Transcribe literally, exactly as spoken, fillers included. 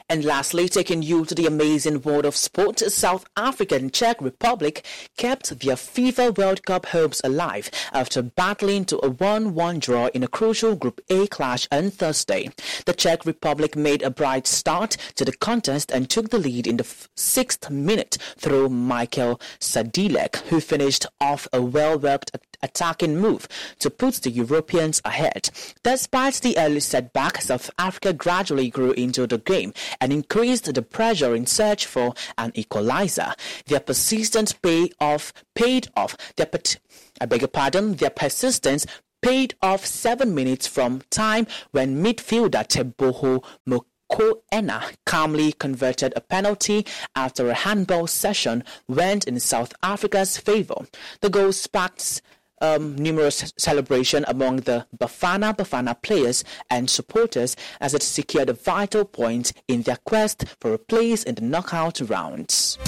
And lastly, taking you to the amazing world of sport, South Africa and Czech Republic kept their FIFA World Cup hopes alive after battling to a one one draw in a crucial Group A clash on Thursday. The Czech Republic made a bright start to the contest and took the lead in the f- sixth minute through Michael Sadilek, who finished off a well-worked attacking move to put the Europeans ahead. Despite the early setback, South Africa gradually grew into the game and increased the pressure in search for an equalizer. Their persistence pay off, paid off. Their pet- I beg your pardon. Their persistence paid off seven minutes from time when midfielder Teboho Mokoena calmly converted a penalty after a handball session went in South Africa's favour. The goal sparked Um, numerous celebration among the Bafana Bafana players and supporters as it secured a vital point in their quest for a place in the knockout rounds.